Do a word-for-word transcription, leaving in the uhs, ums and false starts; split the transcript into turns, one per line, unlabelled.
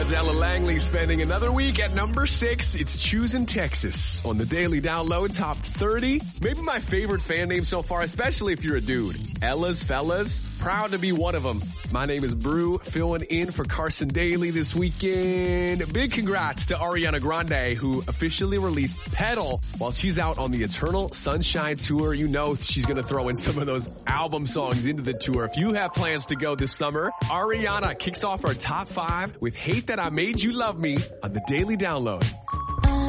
That's Ella Langley spending another week at number six. It's Choosing Texas on the Daily Download Top thirty. Maybe my favorite fan name so far, especially if you're a dude. Ella's Fellas. Proud to be one of them. My name is Brew, filling in for Carson Daly this weekend. Big congrats to Ariana Grande, who officially released Pedal while she's out on the Eternal Sunshine Tour. You know she's going to throw in some of those album songs into the tour. If you have plans to go this summer, Ariana kicks off our top five with Hate That I Made You Love Me on the Daily Download.